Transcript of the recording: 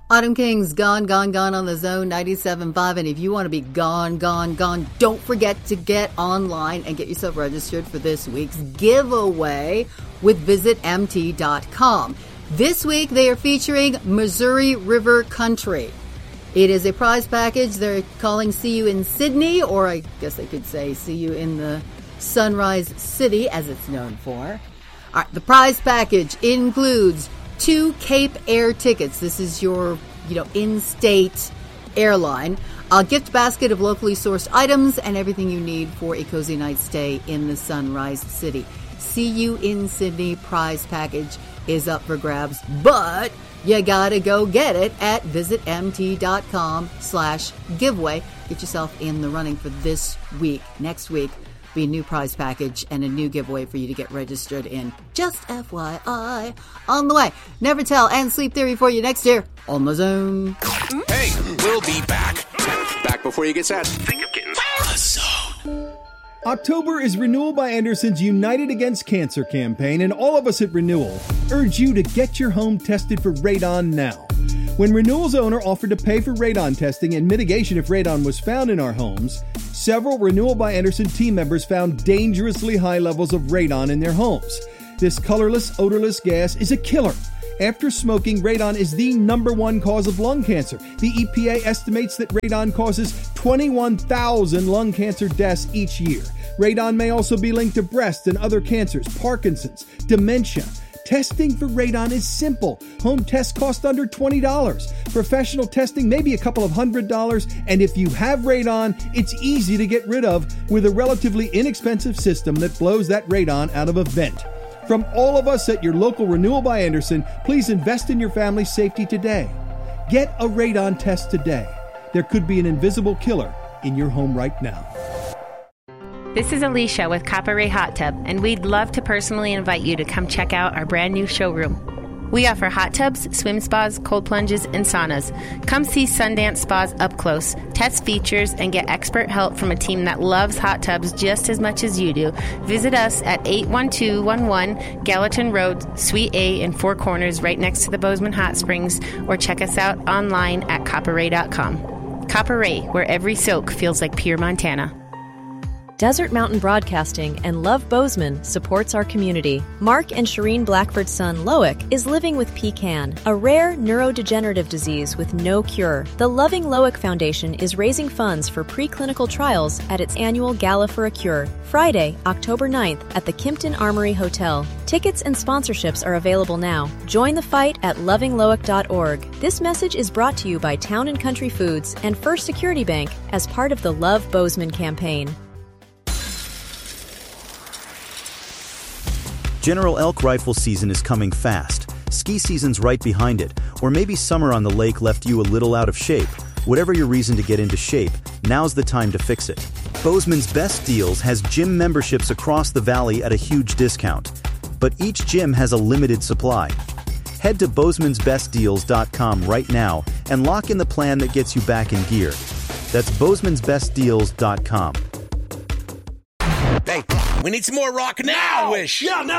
Autumn Kings, Gone, Gone, Gone on the Zone 97.5. And if you want to be gone, don't forget to get online and get yourself registered for this week's giveaway with visitmt.com. This week, they are featuring Missouri River Country. It is a prize package they're calling See You in Sydney, or I guess I could say See You in the Sunrise City, as it's known for. All right, the prize package includes 2 Cape Air tickets. This is your, in-state airline. A gift basket of locally sourced items and everything you need for a cozy night stay in the Sunrise City. See You in Sydney prize package is up for grabs, but you gotta go get it at visitmt.com/giveaway. Get yourself in the running for this week. Next week, be a new prize package and a new giveaway for you to get registered in. Just FYI. On the way, Never Tell and Sleep Theory for you next year on The Zone. Hey, we'll be back. Back before you get sad. Think of kittens. The Zone. October is Renewal by Anderson's United Against Cancer campaign, and all of us at Renewal urge you to get your home tested for radon now. When Renewal's owner offered to pay for radon testing and mitigation if radon was found in our homes, several Renewal by Anderson team members found dangerously high levels of radon in their homes. This colorless, odorless gas is a killer. After smoking, radon is the #1 cause of lung cancer. The EPA estimates that radon causes 21,000 lung cancer deaths each year. Radon may also be linked to breast and other cancers, Parkinson's, dementia. Testing for radon is simple. Home tests cost under $20. Professional testing may be a couple of $100. And if you have radon, it's easy to get rid of with a relatively inexpensive system that blows that radon out of a vent. From all of us at your local Renewal by Anderson, please invest in your family's safety today. Get a radon test today. There could be an invisible killer in your home right now. This is Alicia with Copper Ray Hot Tub, and we'd love to personally invite you to come check out our brand new showroom. We offer hot tubs, swim spas, cold plunges, and saunas. Come see Sundance Spas up close, test features, and get expert help from a team that loves hot tubs just as much as you do. Visit us at 81211 Gallatin Road, Suite A in Four Corners, right next to the Bozeman Hot Springs, or check us out online at copperray.com. Copper Ray, where every soak feels like pure Montana. Desert Mountain Broadcasting and Love Bozeman supports our community. Mark and Shireen Blackford's son, Loic, is living with PCAN, a rare neurodegenerative disease with no cure. The Loving Loic Foundation is raising funds for preclinical trials at its annual Gala for a Cure, Friday, October 9th at the Kimpton Armory Hotel. Tickets and sponsorships are available now. Join the fight at lovingloic.org. This message is brought to you by Town & Country Foods and First Security Bank as part of the Love Bozeman campaign. General elk rifle season is coming fast. Ski season's right behind it. Or maybe summer on the lake left you a little out of shape. Whatever your reason to get into shape, now's the time to fix it. Bozeman's Best Deals has gym memberships across the valley at a huge discount. But each gym has a limited supply. Head to bozemansbestdeals.com right now and lock in the plan that gets you back in gear. That's bozemansbestdeals.com. Hey, we need some more rock now, Wish. Yeah, now.